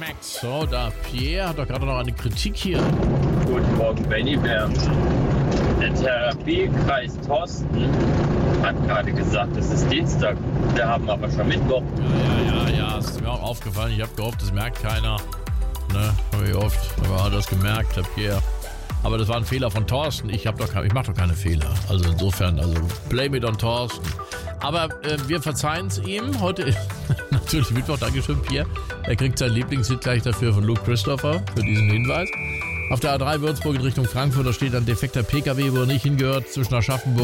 Korrekt. So, da Pierre hat doch gerade noch eine Kritik hier. Guten Morgen, Benny Bär. Der Therapiekreis Thorsten hat gerade gesagt, es ist Dienstag. Wir haben aber schon Mittwoch. Ja, es ist mir auch aufgefallen. Ich habe gehofft, das merkt keiner. Ne, habe ich oft. Aber hat das gemerkt, der Pierre. Aber das war ein Fehler von Thorsten. Ich mache doch keine Fehler. Also insofern, blame it on Thorsten. Aber wir verzeihen es ihm. Heute ist natürlich Mittwoch. Dankeschön, Pierre. Er kriegt sein Lieblingshit gleich dafür von Luke Christopher für diesen Hinweis. Auf der A3 Würzburg in Richtung Frankfurt, da steht ein defekter PKW, wo er nicht hingehört, zwischen Aschaffenburg